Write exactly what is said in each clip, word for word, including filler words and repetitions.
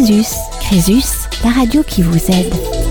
Crésus, Crésus, la radio qui vous aide.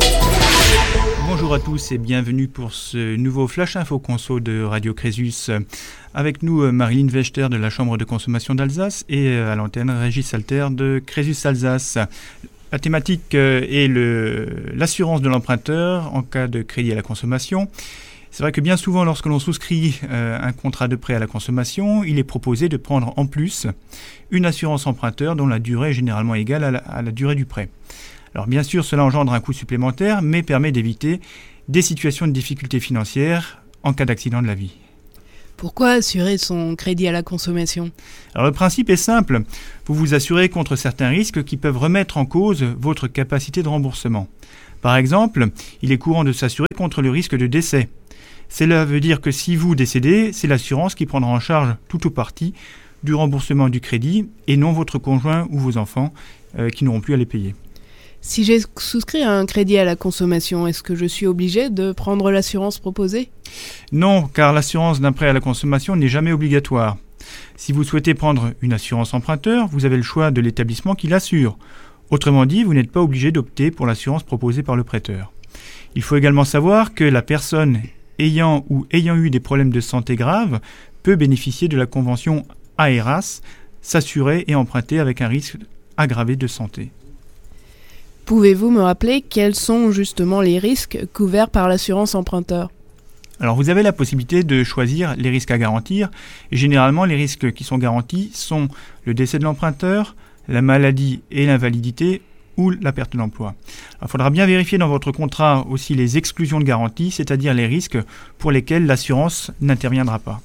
Bonjour à tous et bienvenue pour ce nouveau Flash Info Conso de Radio Crésus. Avec nous Marilyn Wechter de la Chambre de consommation d'Alsace et à l'antenne Régis Salter de Crésus Alsace. La thématique est le, l'assurance de l'emprunteur en cas de crédit à la consommation. C'est vrai que bien souvent, lorsque l'on souscrit euh, un contrat de prêt à la consommation, il est proposé de prendre en plus une assurance emprunteur dont la durée est généralement égale à la, à la durée du prêt. Alors bien sûr, cela engendre un coût supplémentaire, mais permet d'éviter des situations de difficultés financières en cas d'accident de la vie. Pourquoi assurer son crédit à la consommation ? Alors le principe est simple, vous vous assurez contre certains risques qui peuvent remettre en cause votre capacité de remboursement. Par exemple, il est courant de s'assurer contre le risque de décès. Cela veut dire que si vous décédez, c'est l'assurance qui prendra en charge tout ou partie du remboursement du crédit et non votre conjoint ou vos enfants euh, qui n'auront plus à les payer. Si j'ai souscrit un crédit à la consommation, est-ce que je suis obligé de prendre l'assurance proposée ? Non, car l'assurance d'un prêt à la consommation n'est jamais obligatoire. Si vous souhaitez prendre une assurance emprunteur, vous avez le choix de l'établissement qui l'assure. Autrement dit, vous n'êtes pas obligé d'opter pour l'assurance proposée par le prêteur. Il faut également savoir que la personne ayant ou ayant eu des problèmes de santé graves peut bénéficier de la convention AERAS, s'assurer et emprunter avec un risque aggravé de santé. Pouvez-vous me rappeler quels sont justement les risques couverts par l'assurance emprunteur ? Alors vous avez la possibilité de choisir les risques à garantir et généralement les risques qui sont garantis sont le décès de l'emprunteur, la maladie et l'invalidité ou la perte d'emploi. Il faudra bien vérifier dans votre contrat aussi les exclusions de garantie, c'est-à-dire les risques pour lesquels l'assurance n'interviendra pas.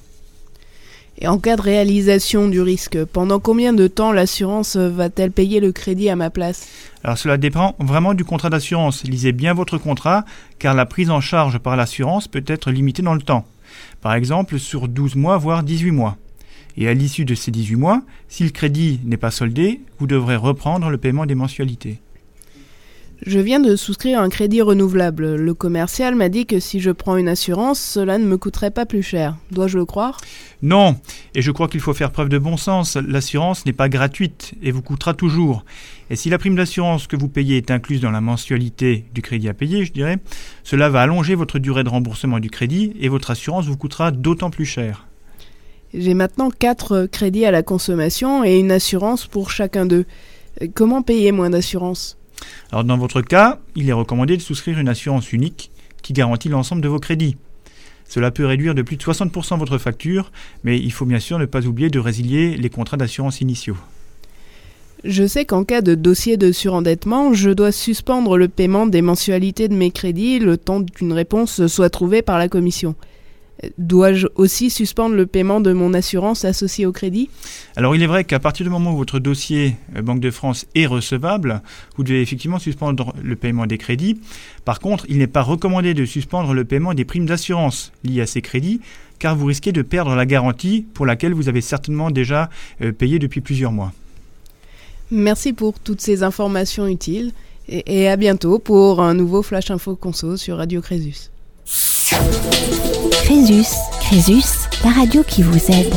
Et en cas de réalisation du risque, pendant combien de temps l'assurance va-t-elle payer le crédit à ma place ? Alors cela dépend vraiment du contrat d'assurance. Lisez bien votre contrat, car la prise en charge par l'assurance peut être limitée dans le temps. Par exemple, sur douze mois, voire dix-huit mois. Et à l'issue de ces dix-huit mois, si le crédit n'est pas soldé, vous devrez reprendre le paiement des mensualités. Je viens de souscrire un crédit renouvelable. Le commercial m'a dit que si je prends une assurance, cela ne me coûterait pas plus cher. Dois-je le croire ? Non, et je crois qu'il faut faire preuve de bon sens. L'assurance n'est pas gratuite et vous coûtera toujours. Et si la prime d'assurance que vous payez est incluse dans la mensualité du crédit à payer, je dirais, cela va allonger votre durée de remboursement du crédit et votre assurance vous coûtera d'autant plus cher. J'ai maintenant quatre crédits à la consommation et une assurance pour chacun d'eux. Comment payer moins d'assurance ? Alors dans votre cas, il est recommandé de souscrire une assurance unique qui garantit l'ensemble de vos crédits. Cela peut réduire de plus de soixante pour cent votre facture, mais il faut bien sûr ne pas oublier de résilier les contrats d'assurance initiaux. Je sais qu'en cas de dossier de surendettement, je dois suspendre le paiement des mensualités de mes crédits le temps qu'une réponse soit trouvée par la commission. Dois-je aussi suspendre le paiement de mon assurance associée au crédit ? Alors il est vrai qu'à partir du moment où votre dossier euh, Banque de France est recevable, vous devez effectivement suspendre le paiement des crédits. Par contre, il n'est pas recommandé de suspendre le paiement des primes d'assurance liées à ces crédits, car vous risquez de perdre la garantie pour laquelle vous avez certainement déjà euh, payé depuis plusieurs mois. Merci pour toutes ces informations utiles et, et à bientôt pour un nouveau Flash Info Conso sur Radio Crésus. Crésus, Crésus, la radio qui vous aide.